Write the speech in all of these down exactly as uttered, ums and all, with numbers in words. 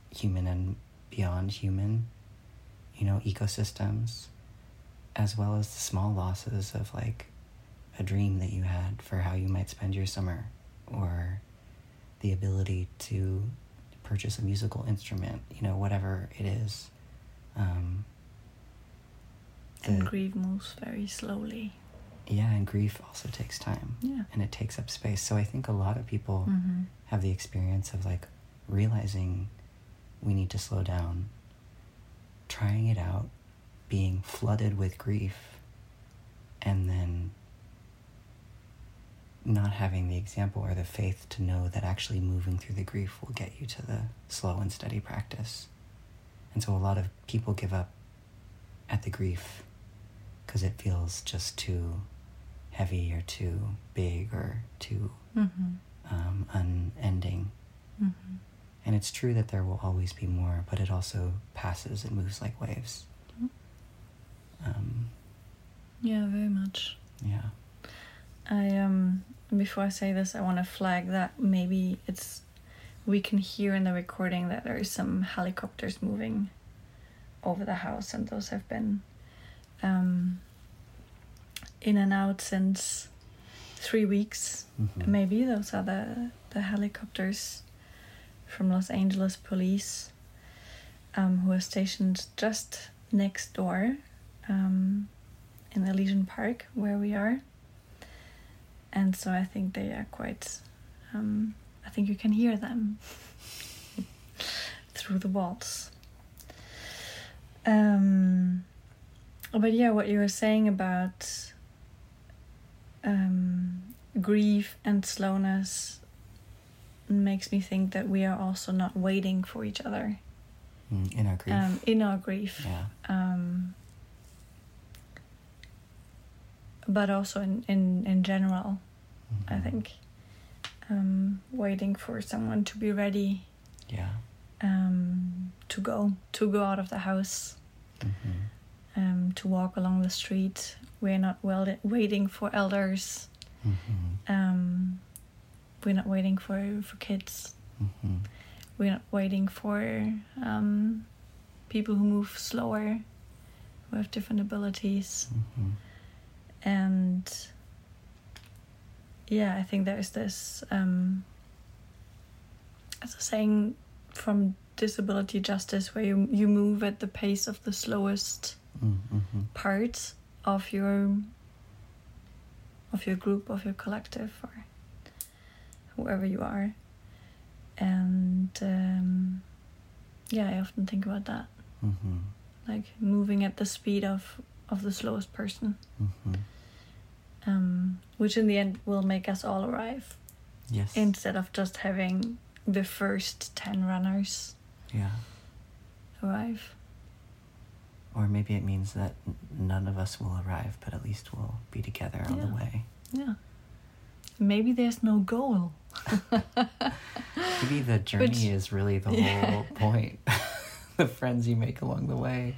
human and beyond human, you know, ecosystems, as well as the small losses of like a dream that you had for how you might spend your summer, or the ability to purchase a musical instrument, you know, whatever it is. Um, and grief moves very slowly. Yeah, and grief also takes time. Yeah. And it takes up space. So I think a lot of people mm-hmm. have the experience of like realizing we need to slow down, trying it out, being flooded with grief, and then not having the example or the faith to know that actually moving through the grief will get you to the slow and steady practice. And so a lot of people give up at the grief because it feels just too heavy or too big or too mm-hmm. um, unending. Mm-hmm. And it's true that there will always be more, but it also passes and moves like waves. Mm-hmm. Um, yeah, very much. Yeah. I um before I say this, I want to flag that maybe it's we can hear in the recording that there is some helicopters moving over the house, and those have been um in and out since three weeks. Mm-hmm. Maybe those are the the helicopters from Los Angeles police, um, who are stationed just next door, um, in Elysian Park, where we are. And so I think they are quite, um, I think you can hear them through the walls. Um, but yeah, what you were saying about um, grief and slowness makes me think that we are also not waiting for each other. Mm, in our grief. Um, in our grief. Yeah. Um, but also in, in, in general, mm-hmm. I think. Um, waiting for someone to be ready. Yeah. Um, to go, to go out of the house. Mm-hmm. Um, to walk along the street. We're not well waiting for elders. Mm-hmm. Um, we're not waiting for, for kids. Mm-hmm. We're not waiting for um, people who move slower, who have different abilities. Mm-hmm. And yeah, I think there's this, um, as a saying from disability justice, where you, you move at the pace of the slowest mm-hmm. part of your of your group, of your collective, or whoever you are. And um, yeah, I often think about that. Mm-hmm. Like moving at the speed of, of the slowest person. Mm-hmm. Um, which in the end will make us all arrive. Yes. Instead of just having the first ten runners yeah. arrive. Or maybe it means that n- none of us will arrive, but at least we'll be together on Yeah. the way. Yeah. Maybe there's no goal. Maybe the journey Which, is really the yeah. whole point. The friends you make along the way.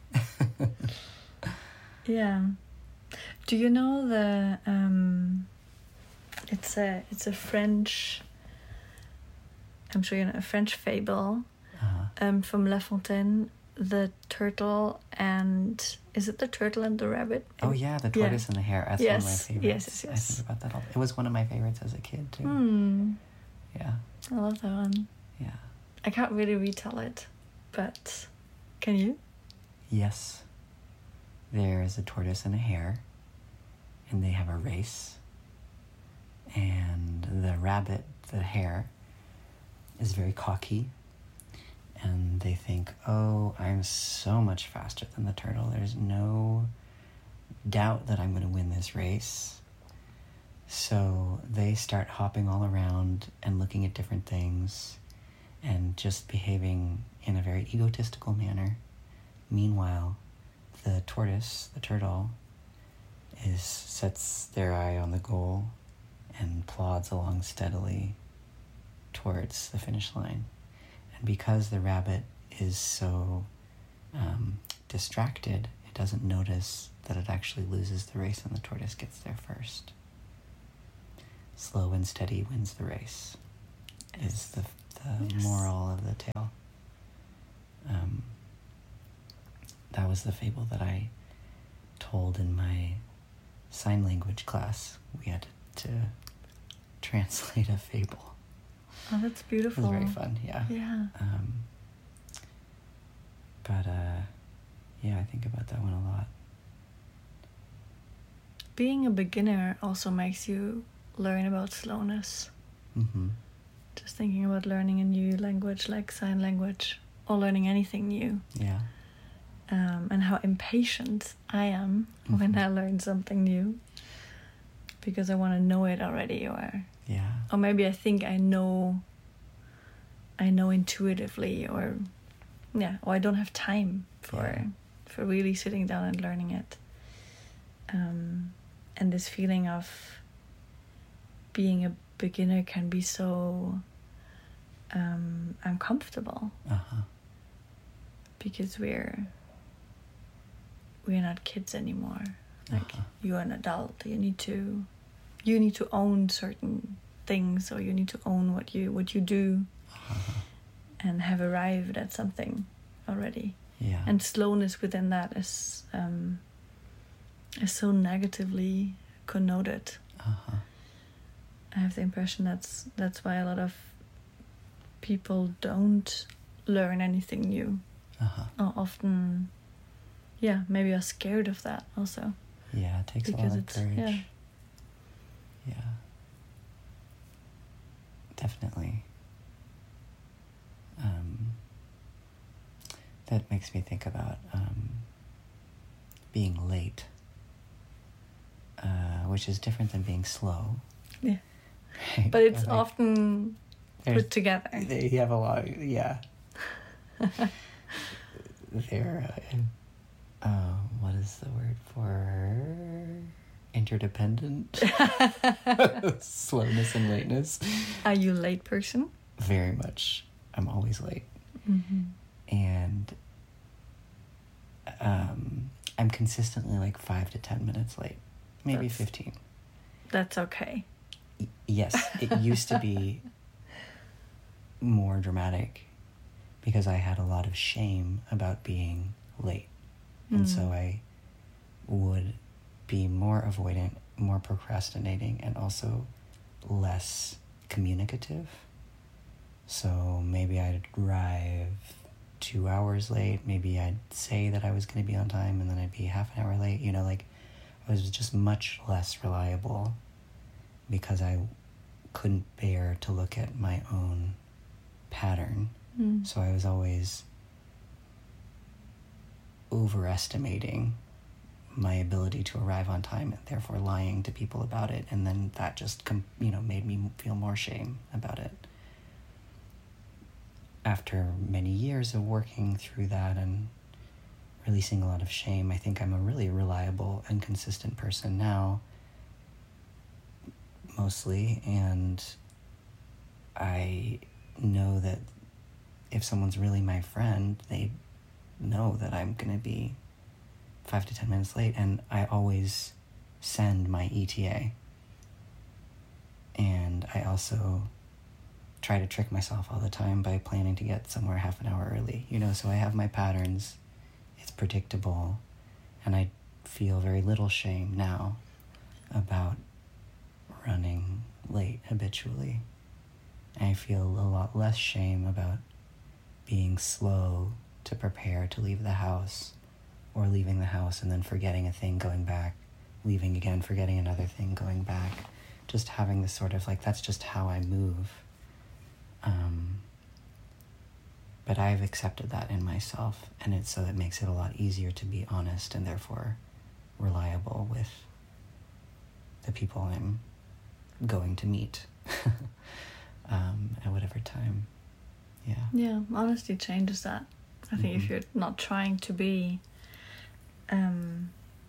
Yeah. Do you know the um it's a it's a French I'm sure you know a French fable Uh-huh. um from La Fontaine, the turtle and is it the turtle and the rabbit? Oh yeah, the tortoise yeah. and the hare. That's yes. one of my favorites. Yes, yes, yes. I think about that all. It was one of my favorites as a kid too. Hmm. Yeah. I love that one. Yeah. I can't really retell it, but can you? Yes. There is a tortoise and a hare, and they have a race. And the rabbit, the hare, is very cocky. And they think, oh, I'm so much faster than the turtle. There's no doubt that I'm going to win this race. So they start hopping all around and looking at different things and just behaving in a very egotistical manner. Meanwhile, the tortoise, the turtle, is sets their eye on the goal and plods along steadily towards the finish line. And because the rabbit is so um, distracted, it doesn't notice that it actually loses the race and the tortoise gets there first. Slow and steady wins the race, is the, the Yes. moral of the tale. that was the fable that I told in my sign language class. We had to translate a fable. Oh, that's beautiful. It was very fun, yeah. Yeah. Um, but, uh, yeah, I think about that one a lot. Being a beginner also makes you learn about slowness. Mm-hmm. Just thinking about learning a new language like sign language, or learning anything new. Yeah. Um, and how impatient I am mm-hmm. when I learn something new. Because I want to know it already, or yeah. or maybe I think I know I know intuitively, or yeah, or I don't have time for yeah. for really sitting down and learning it. Um, and this feeling of being a beginner can be so um, uncomfortable. Uh-huh. Because we're we're not kids anymore. Like uh-huh. you're an adult. You need to you need to own certain things, or you need to own what you what you do, uh-huh. and have arrived at something already. Yeah. And slowness within that is um, is so negatively connoted. Uh-huh. I have the impression that's that's why a lot of people don't learn anything new. Uh-huh. Or often, yeah, maybe are scared of that also. Yeah, it takes because a lot of courage. Yeah. Yeah. Definitely. Um, that makes me think about um, being late, uh, which is different than being slow. Yeah. Right? But it's like, often put together. They have a lot, yeah. They're, uh, uh, what is the word for interdependent? Slowness and lateness. Are you a late person? Very much. I'm always late. Mm-hmm. And um, I'm consistently like five to ten minutes late. Maybe That's, fifteen. That's okay. Y- yes, it used to be more dramatic because I had a lot of shame about being late. And Mm. so I would be more avoidant, more procrastinating, and also less communicative. So maybe I'd arrive two hours late. Maybe I'd say that I was going to be on time, and then I'd be half an hour late. You know, like I was just much less reliable because I couldn't bear to look at my own pattern. Mm. So I was always overestimating my ability to arrive on time and therefore lying to people about it. And then that just, com- you know, made me feel more shame about it. After many years of working through that and releasing a lot of shame, I think I'm a really reliable and consistent person now, mostly. And I know that if someone's really my friend, they know that I'm going to be five to ten minutes late, and I always send my E T A. And I also try to trick myself all the time by planning to get somewhere half an hour early, you know, so I have my patterns, it's predictable, and I feel very little shame now about running late habitually. I feel a lot less shame about being slow to prepare to leave the house, or leaving the house and then forgetting a thing, going back, leaving again, forgetting another thing, going back. Just having this sort of like, that's just how I move. Um, but I've accepted that in myself, and it's so it makes it a lot easier to be honest and therefore reliable with the people I'm going to meet um, at whatever time. Yeah. Yeah, honesty changes that. I think Mm-hmm. if you're not trying to be um,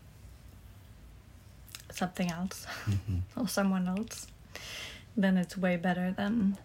something else Mm-hmm. or someone else, then it's way better than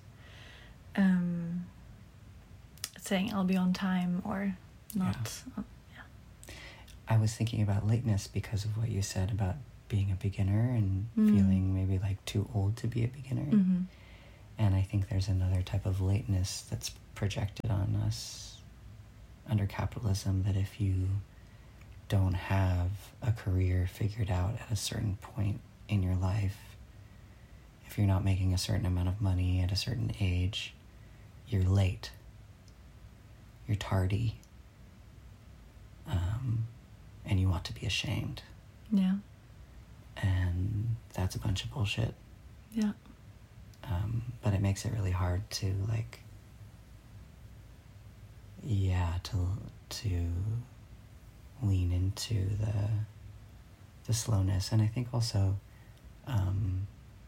um, saying I'll be on time or not. Yeah. Uh, yeah. I was thinking about lateness because of what you said about being a beginner and Mm. feeling maybe like too old to be a beginner. Mm-hmm. And I think there's another type of lateness that's projected on us under capitalism that if you don't have a career figured out at a certain point in your life, if you're not making a certain amount of money at a certain age, you're late. You're tardy. Um, and you ought to be ashamed. Yeah. And that's a bunch of bullshit. Yeah. Um, but it makes it really hard to, like, yeah, to to lean into the the slowness. And I think also um,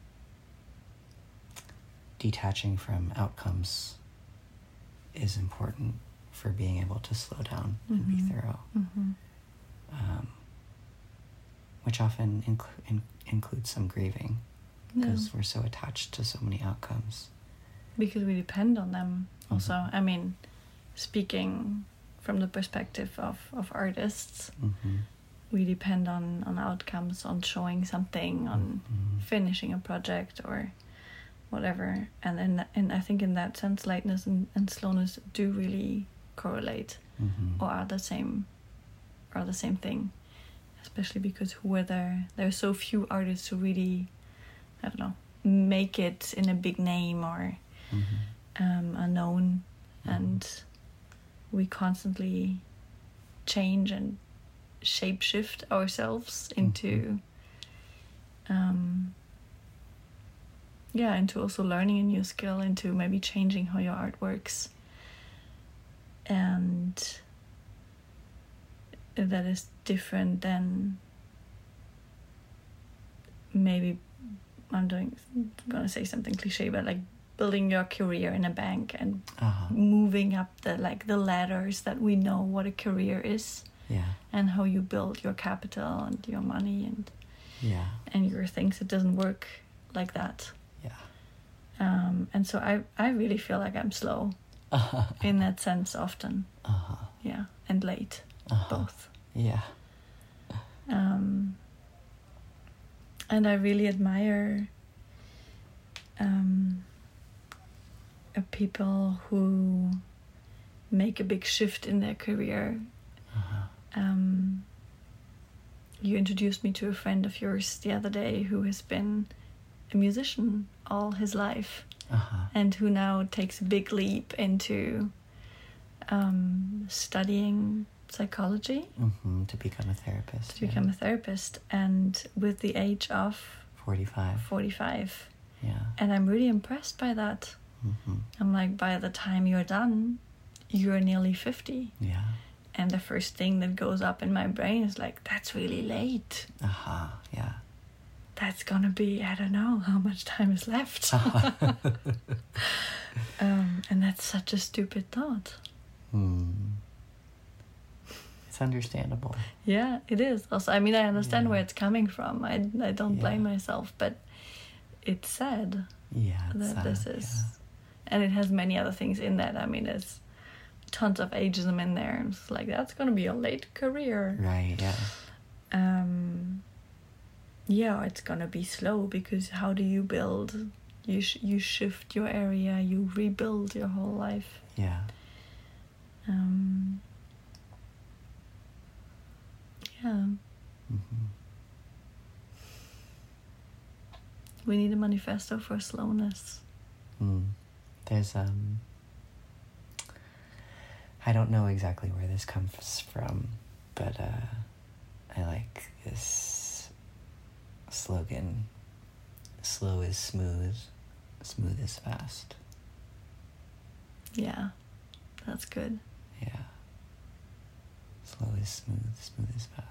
detaching from outcomes is important for being able to slow down and Mm-hmm. be thorough. Mm-hmm. Um, which often inc- in- includes some grieving, because Yeah. we're so attached to so many outcomes. Because we depend on them also. I mean, speaking from the perspective of, of artists, Mm-hmm. we depend on, on outcomes, on showing something, on Mhm. finishing a project or whatever. And in, and I think in that sense, lightness and, and slowness do really correlate, Mhm. or are the same, are the same thing. Especially because who are there? There are so few artists who really, I don't know, make it in a big name or Mhm. um, are known, Mhm. and we constantly change and shapeshift ourselves into, um, yeah, into also learning a new skill, into maybe changing how your art works, and that is different than maybe I'm doing I'm gonna say something cliche, but like building your career in a bank and Uh-huh. moving up the like the ladders that we know what a career is Yeah. and how you build your capital and your money and Yeah. and your things. It doesn't work like that. Yeah. Um, and so I I really feel like I'm slow Uh-huh. in that sense often. Uh-huh. Yeah, and late, Uh-huh. both. Yeah. Um, and I really admire um, uh, people who make a big shift in their career. Uh-huh. Um, you introduced me to a friend of yours the other day who has been a musician all his life Uh-huh. and who now takes a big leap into um, studying psychology Mm-hmm. To become a therapist. to become a therapist, and with the age of forty-five. forty-five. Yeah. And I'm really impressed by that. Mm-hmm. I'm like, by the time you're done, you're nearly fifty. Yeah. And the first thing that goes up in my brain is like, that's really late. Uh-huh. Yeah. That's gonna be, I don't know how much time is left. um, and that's such a stupid thought. Hmm. It's understandable. Yeah, it is. Also, I mean, I understand Yeah. where it's coming from. I, I don't blame Yeah. myself, but it's sad Yeah. It's that this sad, is. And it has many other things in that. I mean, there's tons of ageism in there. It's like, that's going to be a late career. yeah. Right. Yeah. Um, yeah, it's going to be slow because how do you build? You sh- you shift your area, you rebuild your whole life. Yeah. Um, yeah, Mm-hmm. we need a manifesto for slowness. Mm. There's um I don't know exactly where this comes from, but uh I like this slogan: slow is smooth, smooth is fast. Yeah, that's good. Yeah. Slow is smooth, smooth is fast.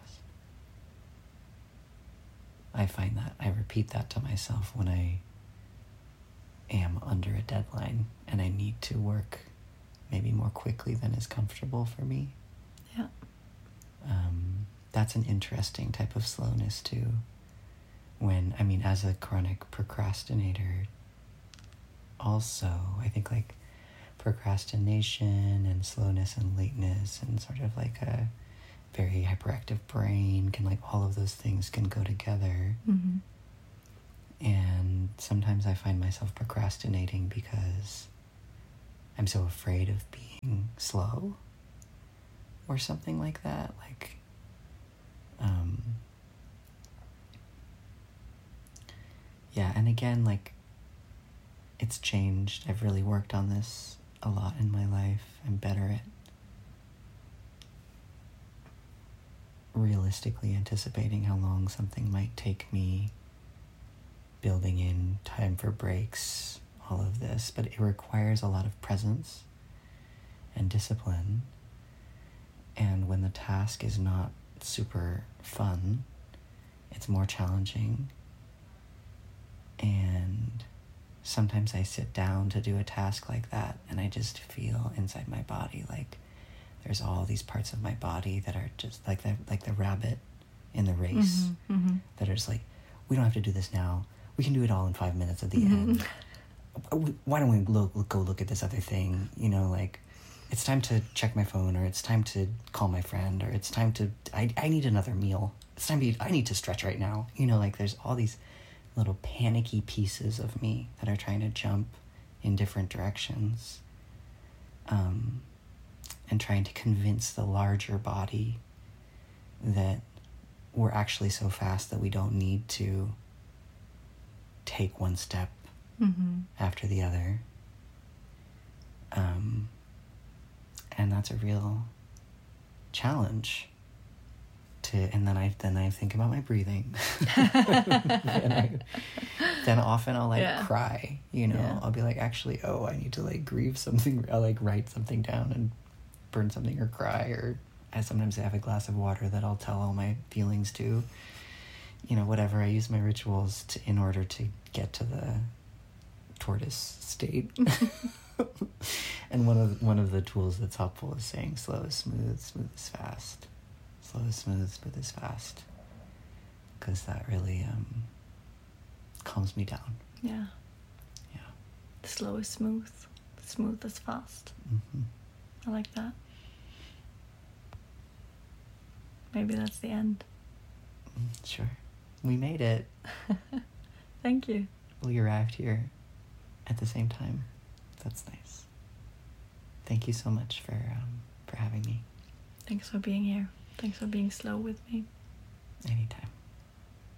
I find that I repeat that to myself when I am under a deadline and I need to work maybe more quickly than is comfortable for me. Yeah. Um, that's an interesting type of slowness too. When, I mean, as a chronic procrastinator, also, I think like procrastination and slowness and lateness and sort of like a very hyperactive brain can, like, all of those things can go together. Mm-hmm. And sometimes I find myself procrastinating because I'm so afraid of being slow. or something like that. Like, um, yeah, and again, like, it's changed. I've really worked on this a lot in my life. I'm better at realistically anticipating how long something might take me, building in time for breaks, all of this, but it requires a lot of presence and discipline. And when the task is not super fun, it's more challenging. And sometimes I sit down to do a task like that, and I just feel inside my body like there's all these parts of my body that are just like the, like the rabbit in the race, Mm-hmm, mm-hmm. that are just like, we don't have to do this now. We can do it all in five minutes at the Mm-hmm. end. Why don't we look, go look at this other thing? You know, like, it's time to check my phone, or it's time to call my friend, or it's time to, I, I need another meal. It's time to eat, I need to stretch right now. You know, like, there's all these little panicky pieces of me that are trying to jump in different directions. Um, and trying to convince the larger body that we're actually so fast that we don't need to take one step Mm-hmm. after the other. Um, and that's a real challenge. To, and then I then I think about my breathing. and I, then often I'll like Yeah. cry, you know. Yeah. I'll be like, actually, oh, I need to like grieve something. I'll like write something down and burn something or cry, or I sometimes have a glass of water that I'll tell all my feelings to. You know, whatever. I use my rituals to, in order to get to the tortoise state. And one of one of the tools that's helpful is saying slow is smooth, smooth is fast. Slow is smooth, smooth is fast. Because that really um, calms me down. Yeah. Yeah. The slow is smooth. The smooth is fast. Mm-hmm. I like that. Maybe that's the end. Mm, sure. We made it. Thank you. We arrived here at the same time. That's nice. Thank you so much for um, for having me. Thanks for being here. Thanks for being slow with me. Anytime.